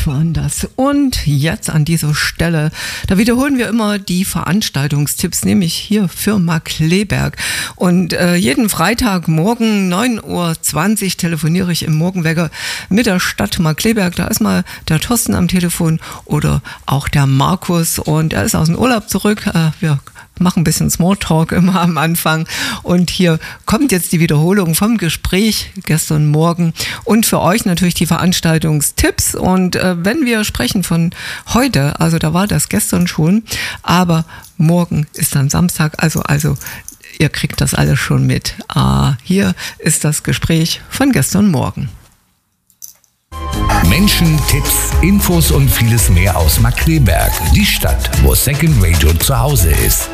Gut waren das. Und jetzt an dieser Stelle, da wiederholen wir immer die Veranstaltungstipps, nämlich hier für Markkleeberg. Und jeden Freitagmorgen 9:20 Uhr telefoniere ich im Morgenwecker mit der Stadt Markkleeberg. Da ist mal der Thorsten am Telefon oder auch der Markus und er ist aus dem Urlaub zurück. Wir machen ein bisschen Smalltalk immer am Anfang und hier kommt jetzt die Wiederholung vom Gespräch gestern Morgen und für euch natürlich die Veranstaltungstipps und wenn wir sprechen von heute, also da war das gestern schon, aber morgen ist dann Samstag, also ihr kriegt das alles schon mit. Hier ist das Gespräch von gestern Morgen. Menschen, Tipps, Infos und vieles mehr aus Markkleeberg, die Stadt, wo Second Radio zu Hause ist.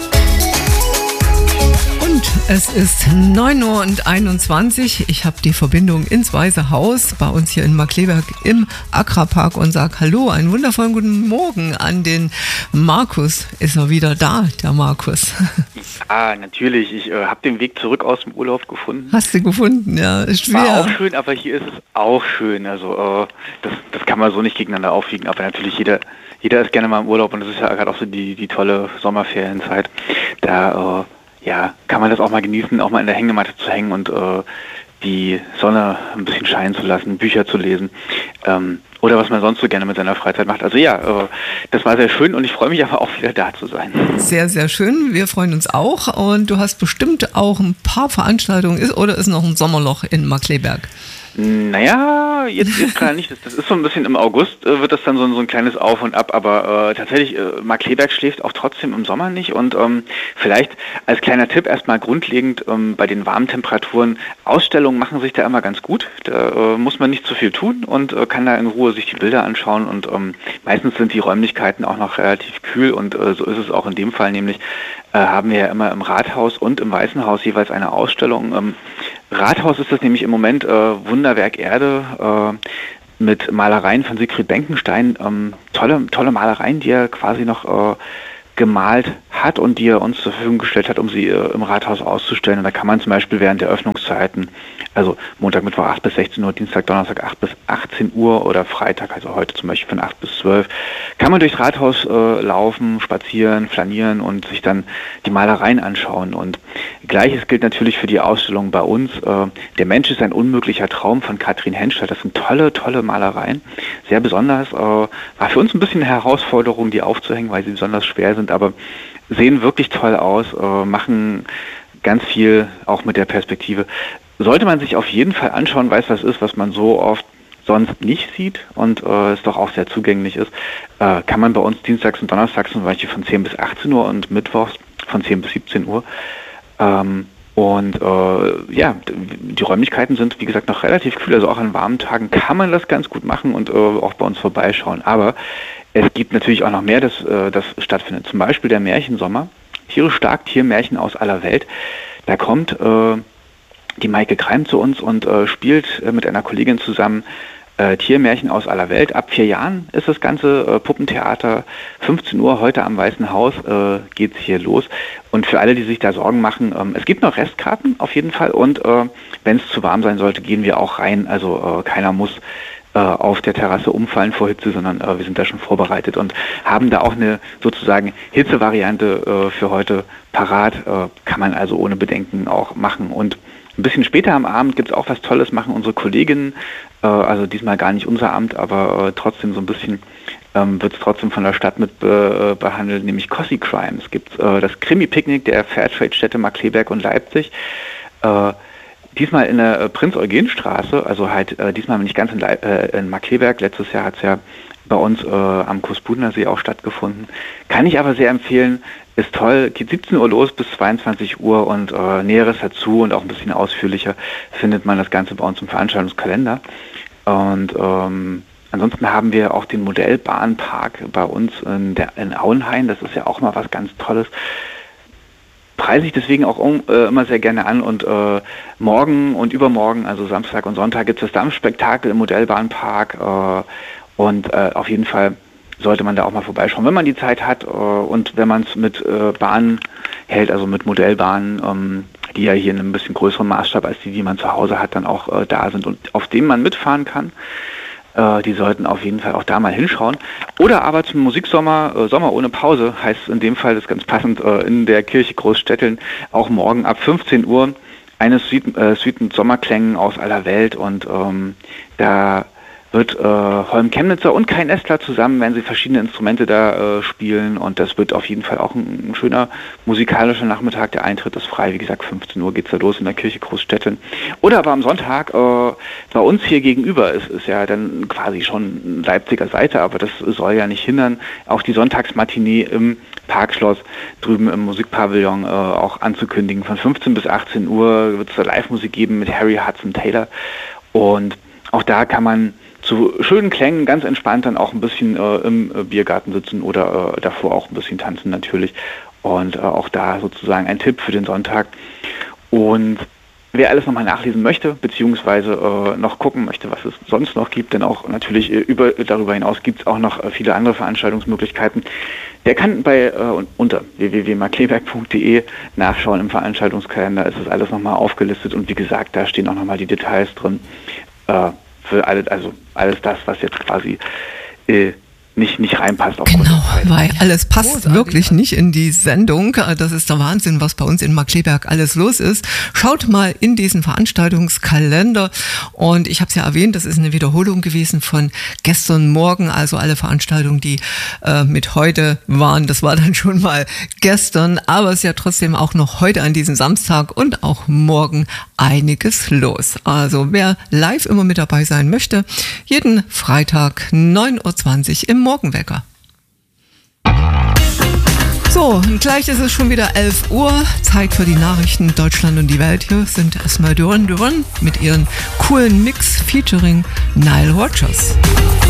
Und es ist 9:21 Uhr. Ich habe die Verbindung ins Weiße Haus bei uns hier in Markkleeberg im Akrapark und sage Hallo, einen wundervollen guten Morgen an den Markus. Ist er wieder da, der Markus? Natürlich. Ich habe den Weg zurück aus dem Urlaub gefunden. Hast du gefunden? Ja, ist schwer. War auch schön, aber hier ist es auch schön. Also das kann man so nicht gegeneinander aufwiegen. Aber natürlich jeder ist gerne mal im Urlaub und das ist ja gerade auch so die tolle Sommerferienzeit. Da kann man das auch mal genießen, auch mal in der Hängematte zu hängen und die Sonne ein bisschen scheinen zu lassen, Bücher zu lesen oder was man sonst so gerne mit seiner Freizeit macht. Also das war sehr schön und ich freue mich aber auch wieder da zu sein. Sehr, sehr schön. Wir freuen uns auch und du hast bestimmt auch ein paar Veranstaltungen oder ist noch ein Sommerloch in Markkleeberg? Naja, jetzt gerade nicht. Das ist so ein bisschen im August, wird das dann so ein kleines Auf und Ab, aber tatsächlich, Markkleeberg schläft auch trotzdem im Sommer nicht und vielleicht als kleiner Tipp erstmal grundlegend bei den warmen Temperaturen, Ausstellungen machen sich da immer ganz gut. Da muss man nicht zu viel tun und kann da in Ruhe sich die Bilder anschauen und meistens sind die Räumlichkeiten auch noch relativ kühl und so ist es auch in dem Fall, nämlich haben wir ja immer im Rathaus und im Weißen Haus jeweils eine Ausstellung. Rathaus ist das nämlich im Moment Wunderwerk Erde mit Malereien von Siegfried Benkenstein. Tolle Malereien, die er quasi noch gemalt hat und die er uns zur Verfügung gestellt hat, um sie im Rathaus auszustellen. Und da kann man zum Beispiel während der Öffnungszeiten, also Montag, Mittwoch 8 bis 16 Uhr, Dienstag, Donnerstag 8 bis 18 Uhr oder Freitag, also heute zum Beispiel von 8 bis 12, kann man durchs Rathaus laufen, spazieren, flanieren und sich dann die Malereien anschauen. Und Gleiches gilt natürlich für die Ausstellung bei uns. Der Mensch ist ein unmöglicher Traum von Katrin Henschel. Das sind tolle Malereien, sehr besonders. War für uns ein bisschen eine Herausforderung, die aufzuhängen, weil sie besonders schwer sind, aber sehen wirklich toll aus, machen ganz viel auch mit der Perspektive. Sollte man sich auf jeden Fall anschauen, weiß was ist, was man so oft sonst nicht sieht und es doch auch sehr zugänglich ist, kann man bei uns dienstags und donnerstags zum Beispiel von 10 bis 18 Uhr und mittwochs von 10 bis 17 Uhr. Die Räumlichkeiten sind, wie gesagt, noch relativ kühl, also auch an warmen Tagen kann man das ganz gut machen und auch bei uns vorbeischauen. Aber es gibt natürlich auch noch mehr, das stattfindet. Zum Beispiel der Märchensommer, Tiere stark, Tiermärchen aus aller Welt. Da kommt die Maike Kreim zu uns und spielt mit einer Kollegin zusammen Tiermärchen aus aller Welt. Ab 4 Jahren ist das ganze Puppentheater. 15 Uhr heute am Weißen Haus geht's hier los. Und für alle, die sich da Sorgen machen, es gibt noch Restkarten auf jeden Fall. Und wenn es zu warm sein sollte, gehen wir auch rein. Also keiner muss auf der Terrasse umfallen vor Hitze, sondern wir sind da schon vorbereitet und haben da auch eine sozusagen Hitzevariante für heute parat. Kann man also ohne Bedenken auch machen. Und ein bisschen später am Abend gibt es auch was Tolles, machen unsere Kolleginnen, also diesmal gar nicht unser Amt, aber trotzdem so ein bisschen wird es trotzdem von der Stadt mit behandelt, nämlich Cossi Crime. Es gibt das Krimi-Picknick der Fairtrade-Städte Markkleeberg und Leipzig. Diesmal in der Prinz-Eugen-Straße, also halt diesmal nicht ganz in Markkleeberg. Letztes Jahr hat es ja bei uns am Kursbudener See auch stattgefunden. Kann ich aber sehr empfehlen, ist toll, geht 17 Uhr los bis 22 Uhr und Näheres dazu und auch ein bisschen ausführlicher findet man das Ganze bei uns im Veranstaltungskalender. Und ansonsten haben wir auch den Modellbahnpark bei uns in Auenhain, das ist ja auch mal was ganz Tolles. Preise ich deswegen auch immer sehr gerne an und morgen und übermorgen, also Samstag und Sonntag, gibt es das Dampfspektakel im Modellbahnpark und auf jeden Fall sollte man da auch mal vorbeischauen, wenn man die Zeit hat und wenn man es mit Bahnen hält, also mit Modellbahnen, die ja hier in einem bisschen größeren Maßstab als die man zu Hause hat, dann auch da sind und auf denen man mitfahren kann. Die sollten auf jeden Fall auch da mal hinschauen. Oder aber zum Musiksommer, Sommer ohne Pause, heißt in dem Fall, das ist ganz passend, in der Kirche Großstetteln, auch morgen ab 15 Uhr eine Suite mit Sommerklängen aus aller Welt. Und da wird Holm Chemnitzer und Kai Nestler zusammen, werden sie verschiedene Instrumente da spielen, und das wird auf jeden Fall auch ein schöner musikalischer Nachmittag. Der Eintritt ist frei, wie gesagt, 15 Uhr geht's da los in der Kirche Großstetteln. Oder aber am Sonntag bei uns hier gegenüber, ist ja dann quasi schon Leipziger Seite, aber das soll ja nicht hindern, auch die Sonntagsmatinee im Parkschloss drüben im Musikpavillon auch anzukündigen. Von 15 bis 18 Uhr wird es da Live-Musik geben mit Harry Hudson Taylor, und auch da kann man zu schönen Klängen ganz entspannt dann auch ein bisschen im Biergarten sitzen oder davor auch ein bisschen tanzen natürlich. Und auch da sozusagen ein Tipp für den Sonntag. Und wer alles nochmal nachlesen möchte, beziehungsweise noch gucken möchte, was es sonst noch gibt, denn auch natürlich darüber hinaus gibt es auch noch viele andere Veranstaltungsmöglichkeiten, der kann unter www.markleberg.de nachschauen. Im Veranstaltungskalender ist das alles nochmal aufgelistet, und wie gesagt, da stehen auch nochmal die Details drin, für alles das, was jetzt quasi nicht reinpasst. Genau, weil alles passt wirklich nicht in die Sendung. Das ist der Wahnsinn, was bei uns in Markkleeberg alles los ist. Schaut mal in diesen Veranstaltungskalender, und ich habe es ja erwähnt, das ist eine Wiederholung gewesen von gestern Morgen, also alle Veranstaltungen, die mit heute waren, das war dann schon mal gestern, aber es ist ja trotzdem auch noch heute an diesem Samstag und auch morgen einiges los. Also wer live immer mit dabei sein möchte, jeden Freitag 9.20 Uhr im Morgenwecker. So, gleich ist es schon wieder 11 Uhr. Zeit für die Nachrichten Deutschland und die Welt. Hier sind erstmal Duran Duran mit ihren coolen Mix featuring Nile Rodgers.